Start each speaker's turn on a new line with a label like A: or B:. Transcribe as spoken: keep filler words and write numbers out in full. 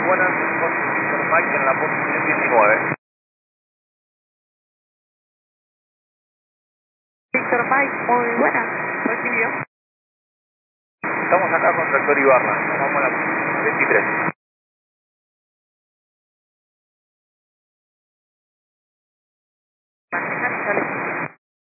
A: buenas, con Víctor Mike en la posición diecinueve.
B: Víctor Mike, muy buenas, recibido.
A: Estamos acá con Tractor Ibarra, vamos a la posición veintitrés.